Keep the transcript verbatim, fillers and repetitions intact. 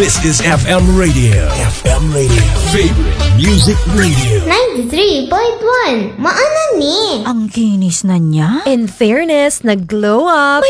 This is F M Radio. F M Radio. Favorite Music Radio. ninety-three point one. Maana ni. Ang kinis na niya. In fairness, nag-glow up.